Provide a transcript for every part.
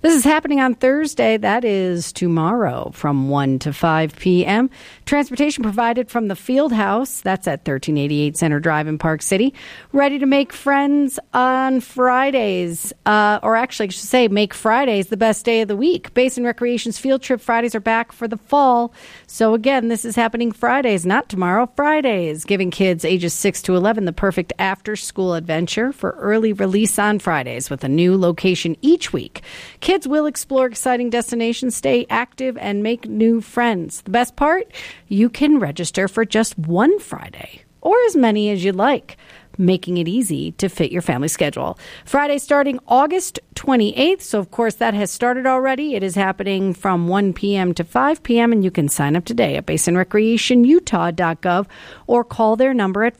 This is happening on Thursday. That is tomorrow from 1 to 5 p.m. Transportation provided from the Field House. That's at 1388 Center Drive in Park City. Ready to make friends on Fridays. Or actually, I should say, make Fridays the best day of the week. Basin Recreation's Field Trip Fridays are back for the fall. So again, this is happening Fridays, not tomorrow, Fridays. Giving kids ages 6 to 11 the perfect after-school adventure for early release on Fridays with a new location each week. Kids will explore exciting destinations, stay active, and make new friends. The best part? You can register for just one Friday, or as many as you'd like, making it easy to fit your family schedule. Friday starting August 28th, so of course that has started already. It is happening from 1 p.m. to 5 p.m., and you can sign up today at basinrecreationutah.gov or call their number at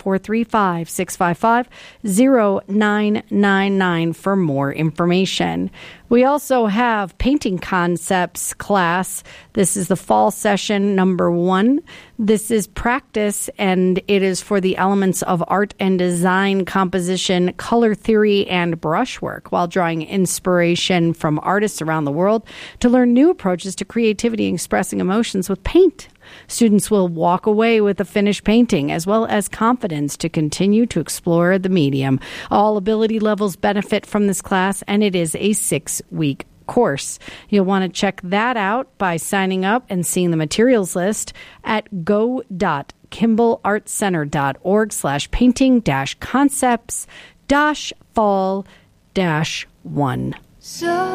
435-655-0999 for more information. We also have Painting Concepts class. This is the fall session number 1. This is practice, and it is for the elements of art and design, composition, color theory, and brushwork, while drawing inspiration from artists around the world to learn new approaches to creativity and expressing emotions with paint. Students will walk away with a finished painting as well as confidence to continue to explore the medium. All ability levels benefit from this class, and it is a 6-week course. You'll want to check that out by signing up and seeing the materials list at go.kimbellartcenter.org/painting-concepts-fall-1.